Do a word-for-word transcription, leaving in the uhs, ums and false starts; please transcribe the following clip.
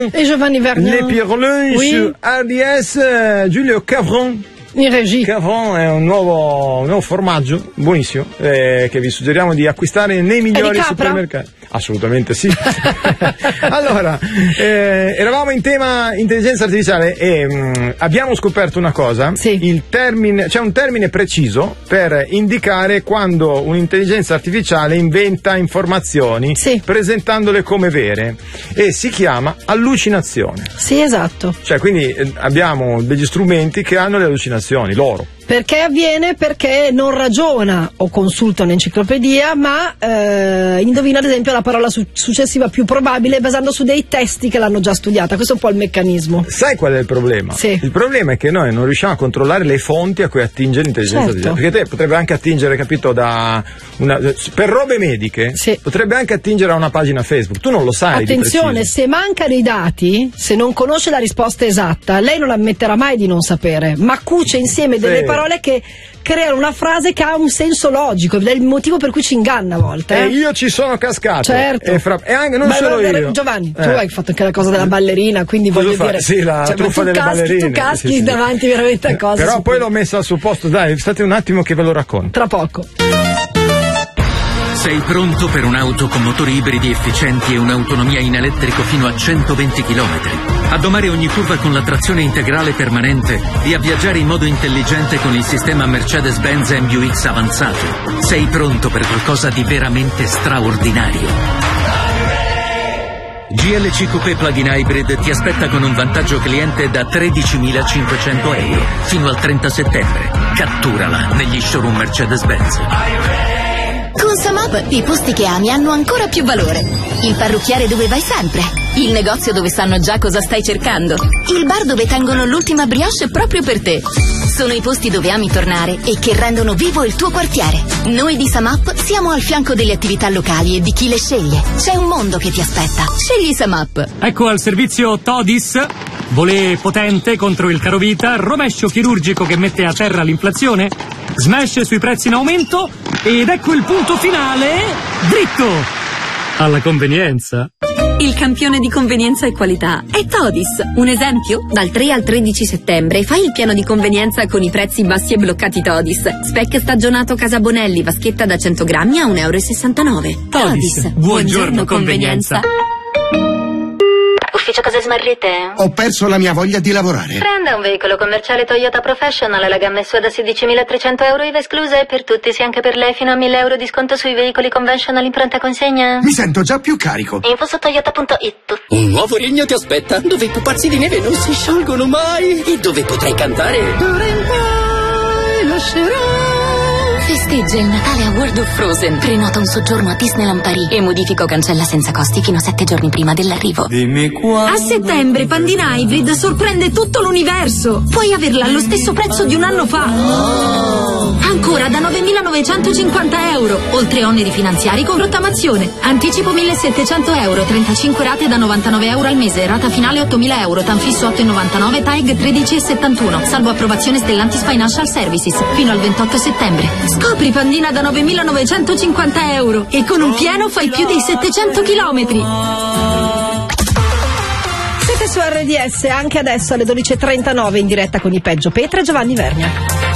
E Giovanni Vergnan. Les Pirlins Oui. su R D S, Giulio Cavron. In regie. Cavron è un nuovo, un nuovo formaggio buonissimo eh, che vi suggeriamo di acquistare nei migliori supermercati. Assolutamente sì. Allora, eh, eravamo in tema intelligenza artificiale e mh, abbiamo scoperto una cosa. Sì. Il termine, c'è un termine preciso per indicare quando un'intelligenza artificiale inventa informazioni, sì, presentandole come vere, e si chiama allucinazione. Sì, esatto. Cioè, quindi eh, abbiamo degli strumenti che hanno le allucinazioni, loro. Perché avviene? Perché non ragiona o consulta un'enciclopedia, ma eh, indovina ad esempio la parola su- successiva più probabile basando su dei testi che l'hanno già studiata. Questo è un po' il meccanismo. Sai qual è il problema? Sì. Il problema è che noi non riusciamo a controllare le fonti a cui attinge l'intelligenza Certo. artificiale. Perché te potrebbe anche attingere, capito, da una, per robe mediche, sì, potrebbe anche attingere a una pagina Facebook. Tu non lo sai. Attenzione, se mancano i dati, se non conosce la risposta esatta, lei non ammetterà mai di non sapere, ma cuce insieme delle sì. parole che creano una frase che ha un senso logico, ed è il motivo per cui ci inganna a volte. Eh? E io ci sono cascato. Certo. E, fra... e anche non Ma solo guarda, io. Giovanni, eh. tu hai fatto anche la cosa della ballerina, quindi Cosa voglio fa? dire, Sì, la cioè, truffa tu delle caschi, ballerine. tu caschi sì, sì, davanti veramente a cose. Però su poi cui- l'ho messa al suo posto. Dai, state un attimo che ve lo racconto. Tra poco. Sei pronto per un'auto con motori ibridi efficienti e un'autonomia in elettrico fino a centoventi chilometri? A domare ogni curva con la trazione integrale permanente e a viaggiare in modo intelligente con il sistema Mercedes-Benz M U X avanzato? Sei pronto per qualcosa di veramente straordinario? G L C Coupé Plug-in Hybrid ti aspetta con un vantaggio cliente da tredicimilacinquecento euro fino al trenta settembre. Catturala negli showroom Mercedes-Benz. Con Samap i posti che ami hanno ancora più valore. Il parrucchiere dove vai sempre. Il negozio dove sanno già cosa stai cercando. Il bar dove tengono l'ultima brioche proprio per te. Sono i posti dove ami tornare e che rendono vivo il tuo quartiere. Noi di Samap siamo al fianco delle attività locali e di chi le sceglie. C'è un mondo che ti aspetta. Scegli Samap. Ecco al servizio Todis. Volé potente contro il carovita, rovescio chirurgico che mette a terra l'inflazione, smash sui prezzi in aumento ed ecco il punto finale, dritto, alla convenienza. Il campione di convenienza e qualità è Todis. Un esempio? Dal tre al tredici settembre fai il piano di convenienza con i prezzi bassi e bloccati Todis. Spec stagionato Casa Bonelli, vaschetta da cento grammi a un euro e sessantanove. Todis. Todis. Buongiorno, convenienza. Ufficio Case Smarrite? Ho perso la mia voglia di lavorare. Prenda un veicolo commerciale Toyota Professional, la gamma S U A da sedicimilatrecento euro I V A esclusa e per tutti, sì anche per lei, fino a mille euro di sconto sui veicoli conventional in pronta consegna. Mi sento già più carico. Info su toyota punto it. Un nuovo regno ti aspetta, dove i pupazzi di neve non si sciolgono mai e dove potrai cantare d'ora in poi lascerò. Festeggia il Natale a World of Frozen. Prenota un soggiorno a Disneyland Paris e modifica o cancella senza costi fino a sette giorni prima dell'arrivo. Dimmi quando. A settembre Pandina Hybrid sorprende tutto l'universo. Puoi averla allo stesso prezzo di un anno fa. Oh. Ancora da novemilanovecentocinquanta euro. Oltre oneri finanziari con rottamazione. Anticipo millesettecento euro. trentacinque rate da novantanove euro al mese. Rata finale ottomila euro. Tanfisso otto virgola novantanove. T A E G tredici virgola settantuno. Salvo approvazione Stellantis Financial Services. Fino al ventotto settembre. Scopri Pandina da novemilanovecentocinquanta euro. E con un pieno fai più di settecento chilometri. Siete su R D S anche adesso alle dodici e trentanove in diretta con i Peggio Petra e Giovanni Vergnan.